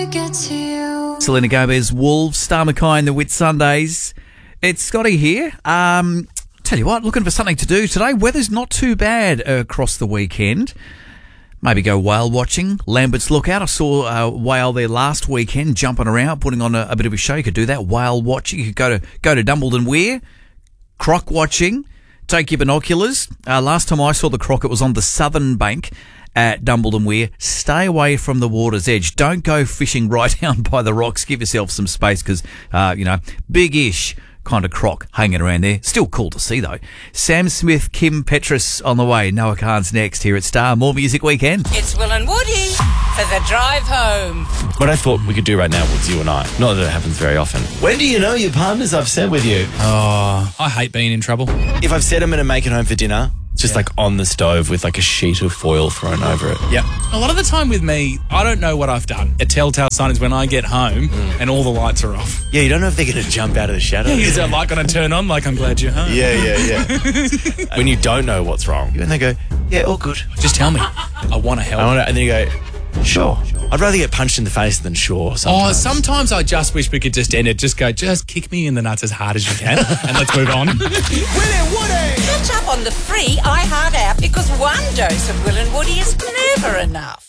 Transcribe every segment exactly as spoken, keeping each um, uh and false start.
get to you. Selena Gomez, Wolves, Star Mackay and the Whitsundays. It's Scotty here. Um, tell you what, looking for something to do today. Weather's not too bad uh, across the weekend. Maybe go whale watching. Lambert's Lookout. I saw a whale there last weekend jumping around, putting on a, a bit of a show. You could do that. Whale watching. You could go to go to Dumbledon Weir. Croc watching. Take your binoculars. Uh, last time I saw the croc, it was on the southern bank at Dumbledon Weir. Stay away from the water's edge. Don't go fishing right down by the rocks. Give yourself some space because, uh, you know, big-ish kind of croc hanging around there. Still cool to see, though. Sam Smith, Kim Petras on the way. Noah Khan's next here at Star. More Music Weekend. It's Will and Woody for the drive home. What I thought we could do right now was you and I. Not that it happens very often. When do you know your partner's upset with you? Oh, I hate being in trouble. If I've said I'm going to make it home for dinner, it's just Yeah. like on the stove with like a sheet of foil thrown over it. Yeah. A lot of the time with me, I don't know what I've done. A telltale sign is when I get home Mm. and all the lights are off. Yeah, you don't know if they're going to jump out of the shadow. Is that light going to turn on? Like, I'm glad you're home. Yeah, yeah, yeah. When you don't know what's wrong, and they go, yeah, all good. Just tell me. I want to help. I want to, and then you go, sure. I'd rather get punched in the face than sure. Oh, Sometimes. sometimes I just wish we could just end it. Just go, just kick me in the nuts as hard as you can and let's move on. Will and Woody! Catch up on the free iHeart app because one dose of Will and Woody is never enough.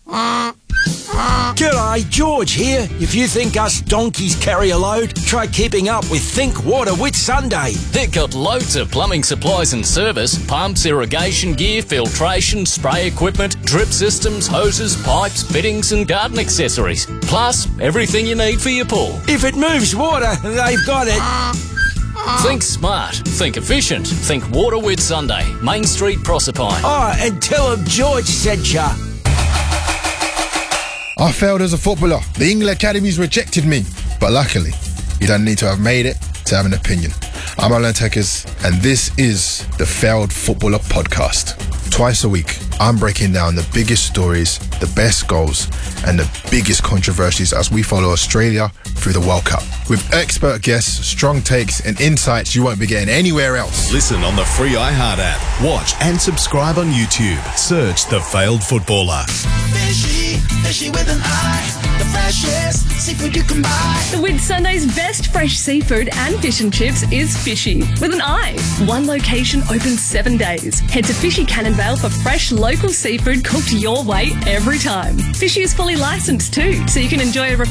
G'day, George here. If you think us donkeys carry a load, try keeping up with Think Water Whitsunday. They've got loads of plumbing supplies and service, pumps, irrigation gear, filtration, spray equipment, drip systems, hoses, pipes, fittings and garden accessories. Plus, everything you need for your pool. If it moves water, they've got it. Think smart, think efficient, think Water Whitsunday, Main Street, Proserpine. Oh, and tell them George sent ya. I failed as a footballer. The England Academies rejected me. But luckily, you don't need to have made it to have an opinion. I'm Alan Tekers, and this is the Failed Footballer Podcast. Twice a week, I'm breaking down the biggest stories, the best goals, and the biggest controversies as we follow Australia through the World Cup. With expert guests, strong takes, and insights you won't be getting anywhere else. Listen on the free iHeart app. Watch and subscribe on YouTube. Search The Failed Footballer. Fishy, fishy with an eye. The freshest seafood you can buy. The Whitsunday's best fresh seafood and fish and chips is Fishy with an eye. One location open seven days. Head to Fishy Cannonvale for fresh local seafood cooked your way every time. Fishy is fully licensed too, so you can enjoy a